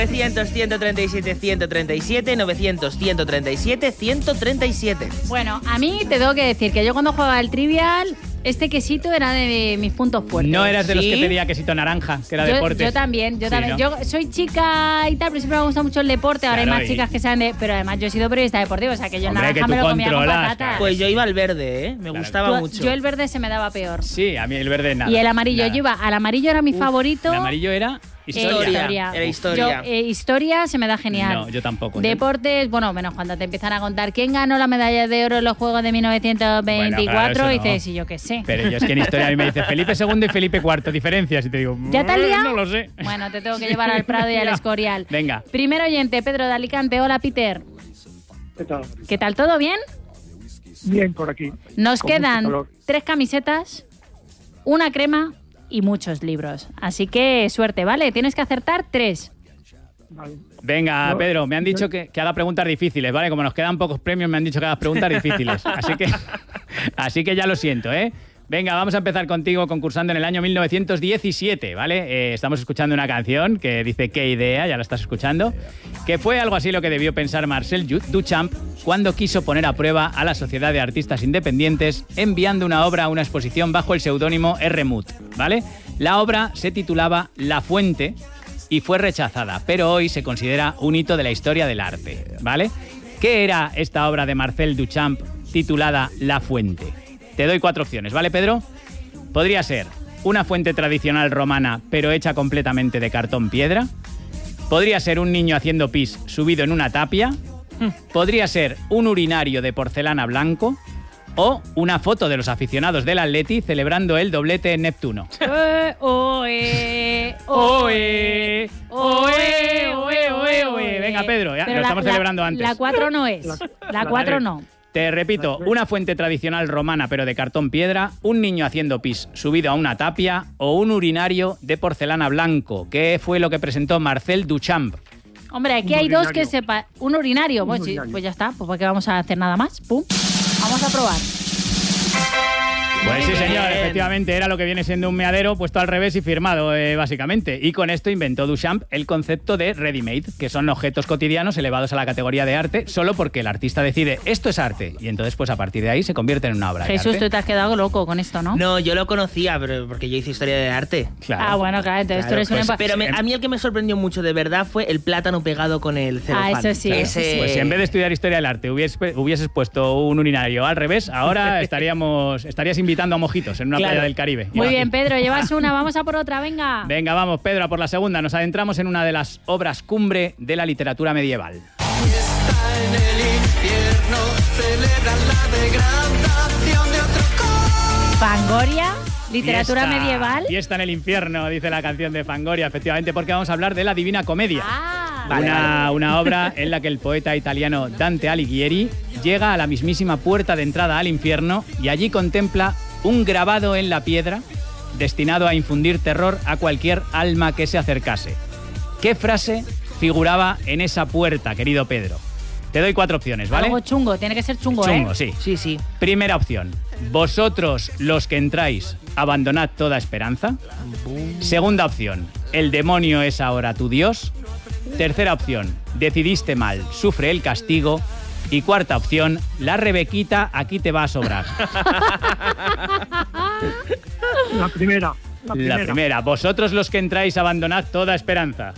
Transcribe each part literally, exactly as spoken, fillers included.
novecientos, ciento treinta y siete, ciento treinta y siete, novecientos, ciento treinta y siete, ciento treinta y siete. Bueno, a mí te tengo que decir que yo cuando jugaba al Trivial, este quesito era de mis puntos fuertes. No eras de los ¿Sí? que pedía quesito naranja, que era yo, deporte. Yo también, yo Sí, también. ¿no? Yo soy chica y tal, pero siempre me gusta mucho el deporte. Ahora Claro, hay más y- chicas que saben de... Pero además yo he sido periodista deportivo, o sea que yo el Hombre, naranja que tú me lo comía con controlas, patatas. claro. Pues yo iba al verde, ¿eh? Me Claro. gustaba Tú- mucho. Yo el verde se me daba peor. Sí, a mí el verde nada. Y el amarillo, nada. yo iba... Al amarillo era mi Uf, favorito. El amarillo era Eh, historia. Era historia. Yo, eh, historia se me da genial. No, yo tampoco. yo- Deportes, bueno, menos cuando te empiezan a contar quién ganó la medalla de oro en los Juegos de mil novecientos veinticuatro, Bueno, claro, y eso no. dices, y yo qué sé. Pero yo es que en historia a mí me dice Felipe segundo y Felipe cuarto, diferencias. Y te digo, ¿Ya te has "Mm, liado? No lo sé. Bueno, te tengo que llevar al Prado y al Ya. Escorial. Venga. Primer oyente, Pedro de Alicante. Hola, Peter. ¿Qué tal? ¿Qué tal? ¿Todo bien? Bien por aquí. Nos Con mucho quedan calor. tres camisetas, una crema y muchos libros. Así que suerte, ¿vale? Tienes que acertar tres. Vale. Venga, No, Pedro, me han dicho yo- que, que haga preguntas difíciles, ¿vale? Como nos quedan pocos premios, me han dicho que hagas preguntas difíciles. Así que, así que ya lo siento, ¿eh? Venga, vamos a empezar contigo concursando en el año mil novecientos diecisiete, ¿vale? Eh, estamos escuchando una canción que dice qué idea, ya la estás escuchando, que fue algo así lo que debió pensar Marcel Duchamp cuando quiso poner a prueba a la Sociedad de Artistas Independientes enviando una obra a una exposición bajo el seudónimo R. Muth, ¿vale? La obra se titulaba La Fuente y fue rechazada, pero hoy se considera un hito de la historia del arte, ¿vale? ¿Qué era esta obra de Marcel Duchamp titulada La Fuente? Te doy cuatro opciones, ¿vale, Pedro? Podría ser una fuente tradicional romana, pero hecha completamente de cartón piedra. Podría ser un niño haciendo pis subido en una tapia. Podría ser un urinario de porcelana blanco. O una foto de los aficionados del Atleti celebrando el doblete en Neptuno. Eh, oe, ¡Oe! ¡Oe! ¡Oe! ¡Oe! ¡Oe! Venga, Pedro, ya, Pero lo la- estamos la- celebrando antes. La cuatro no es. La cuatro no. Te repito, una fuente tradicional romana pero de cartón piedra, un niño haciendo pis subido a una tapia o un urinario de porcelana blanco. ¿Qué fue lo que presentó Marcel Duchamp? Hombre, aquí Un hay dos urinario. que sepa. Un urinario. Un Pues, sí, urinario. pues ya está. Pues ¿para qué vamos a hacer nada más? Pum. Vamos a probar. Pues sí, Muy señor, bien. efectivamente era lo que viene siendo un meadero puesto al revés y firmado, eh, básicamente. Y con esto inventó Duchamp el concepto de ready-made, que son objetos cotidianos elevados a la categoría de arte solo porque el artista decide esto es arte. Y entonces, pues a partir de ahí se convierte en una obra de Jesús, arte. tú te has quedado loco con esto, ¿no? No, yo lo conocía, pero porque yo hice historia de arte. Claro. Ah, bueno, claro, entonces tú Claro, eres un pues, empa- pero me- a mí el que me sorprendió mucho de verdad fue el plátano pegado con el celofán. Ah, eso sí, eso Ese- sí. Pues si en vez de estudiar historia del arte hubieses, hubieses puesto un urinario al revés, ahora estaríamos estarías invitando a mojitos en una Claro. playa del Caribe. Muy bien, Imagínate. Pedro, llevas una, vamos a por otra, venga. Venga, vamos, Pedro, a por la segunda. Nos adentramos en una de las obras cumbre de la literatura medieval. En el infierno celebran la degradación de otro corazón. Fangoria, literatura Fiesta, medieval. Fiesta en el infierno, dice la canción de Fangoria, efectivamente, porque vamos a hablar de la Divina Comedia. Ah, Vale, una, vale. una obra en la que el poeta italiano Dante Alighieri llega a la mismísima puerta de entrada al infierno y allí contempla un grabado en la piedra destinado a infundir terror a cualquier alma que se acercase. ¿Qué frase figuraba en esa puerta, querido Pedro? Te doy cuatro opciones, ¿vale? algo chungo, tiene que ser chungo, Chungo, ¿eh? sí. Sí, sí. Primera opción. Vosotros, los que entráis, abandonad toda esperanza. Segunda opción. El demonio es ahora tu Dios. Tercera opción. Decidiste mal, sufre el castigo. Y cuarta opción. La Rebequita aquí te va a sobrar. La primera. La primera. La primera. Vosotros, los que entráis, abandonad toda esperanza.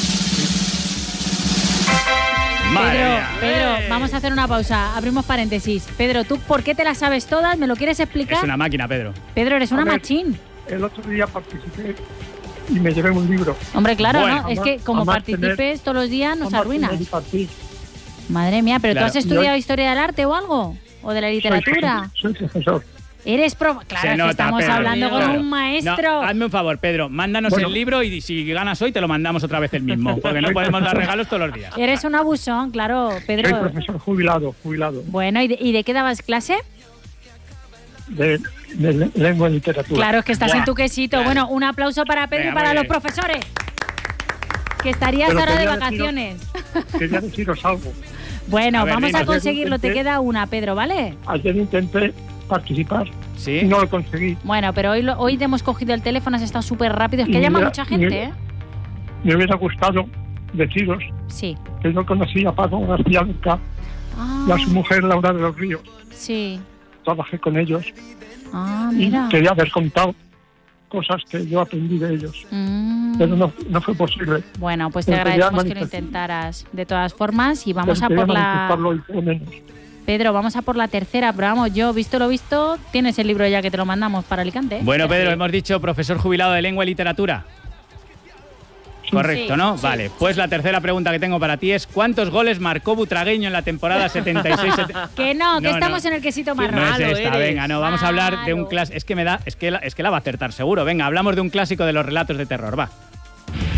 Madre Pedro, mía. Pedro, ¡Eh! vamos a hacer una pausa. Abrimos paréntesis. Pedro, ¿tú por qué te las sabes todas? ¿Me lo quieres explicar? Es una máquina, Pedro. Pedro, eres una A ver. machín. El otro día participé y me llevé un libro. Hombre, claro, Bueno, ¿no? Es además- que como además participes tener- todos los días nos Vamos a arruinas. tener y partir. Madre mía, ¿pero Claro. tú has estudiado Yo- historia del arte o algo? ¿O de la literatura? Soy, soy profesor. Eres prof... Claro, Se es que nota, estamos Pedro. hablando con Claro. un maestro. No, hazme un favor, Pedro. Mándanos Bueno. el libro y si ganas hoy te lo mandamos otra vez el mismo. Porque no podemos dar regalos todos los días. Eres un abusón, claro, Soy Pedro. profesor jubilado, jubilado Bueno, ¿y de, y de qué dabas clase? de, de le- lengua y literatura. Claro, es que estás Buah. en tu quesito. Claro. Bueno, un aplauso para Pedro Venga, y para muy los bien. profesores. Que estarías Pero ahora de quería vacaciones. Quería deciros algo. Bueno, A ver, vamos a dinos. conseguirlo. Te Ayer intenté- queda una, Pedro, ¿vale? Ayer intenté participar ¿Sí? y no lo conseguí. Bueno, pero hoy, lo- hoy te hemos cogido el teléfono, has estado súper rápido. Es que Y llama mira, mucha gente, mira. ¿eh? Me hubiera gustado deciros Sí. que yo conocí a Paco García Lorca Ah, y a su mujer Laura de los Ríos. sí. Trabajé con ellos Ah, mira. y quería haber contado cosas que yo aprendí de ellos, Mm. pero no, no fue posible. Bueno, pues te Pero quería agradecemos que lo manifestar- intentaras de todas formas y vamos Pero a quería por la... manifestarlo y por lo menos. Pedro, vamos a por la tercera, pero vamos, yo, visto lo visto, tienes el libro ya que te lo mandamos para Alicante. ¿eh? Bueno, Pedro, Sí. hemos dicho profesor jubilado de lengua y literatura. Correcto, Sí, ¿no? sí. Vale, pues la tercera pregunta que tengo para ti es ¿cuántos goles marcó Butragueño en la temporada setenta y seis setenta y siete? Que no, que No, estamos no. en el quesito Qué No marrón. es malo esta, eres. venga, no, vamos a hablar de un Malo. clásico. Es que me da, es que, la, es que la va a acertar seguro. Venga, hablamos de un clásico de los relatos de terror, va.